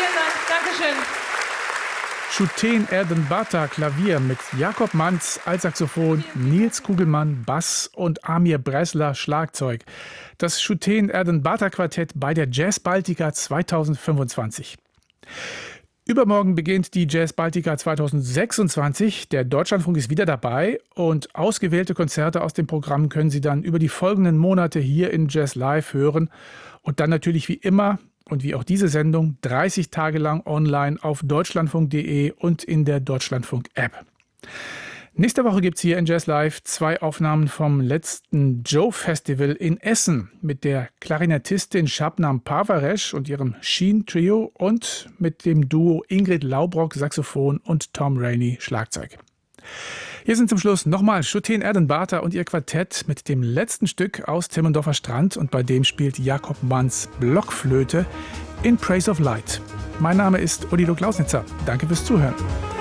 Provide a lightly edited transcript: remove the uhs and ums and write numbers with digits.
Vielen Dank. Dankeschön. Shooten Erdenbata Klavier mit Jakob Manz Altsaxophon, Nils Kugelmann Bass und Amir Bressler Schlagzeug. Das Shooten Erdenbata Quartett bei der Jazz Baltica 2025. Übermorgen beginnt die Jazz Baltica 2026. Der Deutschlandfunk ist wieder dabei und ausgewählte Konzerte aus dem Programm können Sie dann über die folgenden Monate hier in Jazz Live hören und dann natürlich wie immer und wie auch diese Sendung 30 Tage lang online auf deutschlandfunk.de und in der Deutschlandfunk-App. Nächste Woche gibt es hier in Jazz Live 2 Aufnahmen vom letzten Joe-Festival in Essen mit der Klarinettistin Shabnam Parvaresh und ihrem Sheen-Trio und mit dem Duo Ingrid Laubrock Saxophon und Tom Rainey Schlagzeug. Hier sind zum Schluss nochmal Shooten Erdenbata und ihr Quartett mit dem letzten Stück aus Timmendorfer Strand und bei dem spielt Jakob Manz Blockflöte in Praise of Light. Mein Name ist Odilo Klausnitzer. Danke fürs Zuhören.